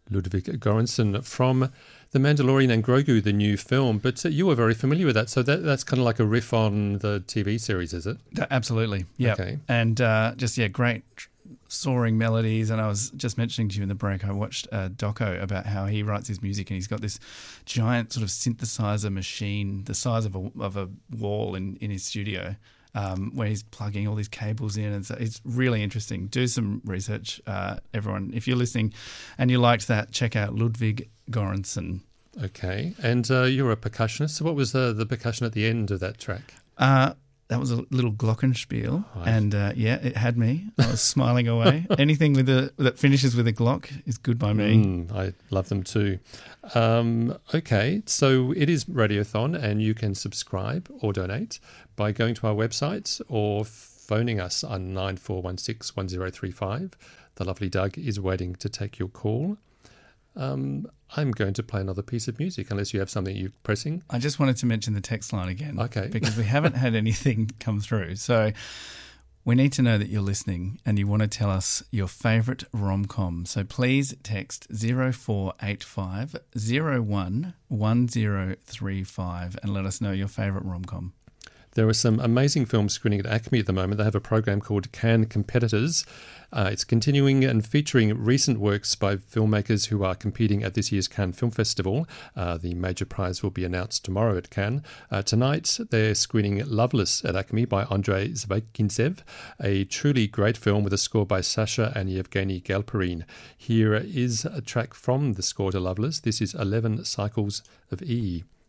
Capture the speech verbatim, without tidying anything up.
Ludwig Göransson from The Mandalorian and Grogu, the new film. But uh, you were very familiar with that, so that, that's kind of like a riff on the T V series, is it? Absolutely, yeah. Okay. And uh, just, yeah, great soaring melodies. And I was just mentioning to you in the break, I watched a doco about how he writes his music, and he's got this giant sort of synthesizer machine the size of a, of a wall in, in his studio, um, where he's plugging all these cables in. And so it's really interesting. Do some research, uh, everyone. If you're listening and you liked that, check out Ludwig Göransson. Okay. And uh, you're a percussionist. So what was uh, the percussion at the end of that track? Uh, that was a little glockenspiel, Right. and uh, yeah, it had me. I was smiling away. Anything with a that finishes with a glock is good by me. Mm, I love them too. Um, okay, so it is Radiothon, and you can subscribe or donate by going to our website or phoning us on nine four one six one zero three five. The lovely Doug is waiting to take your call. Um, I'm going to play another piece of music, unless you have something you're pressing. I just wanted to mention the text line again. Okay. Because we haven't had anything come through. So we need to know that you're listening and you want to tell us your favourite rom-com. So please text zero four eight five zero one one zero three five and let us know your favourite rom-com. There are some amazing films screening at ACME at the moment. They have a program called Cannes Competitors. Uh, it's continuing and featuring recent works by filmmakers who are competing at this year's Cannes Film Festival. Uh, the major prize will be announced tomorrow at Cannes. Uh, tonight, they're screening Loveless at ACME by Andrei Zvyagintsev, a truly great film with a score by Sasha and Yevgeny Galperin. Here is a track from the score to Loveless. This is eleven Cycles of E.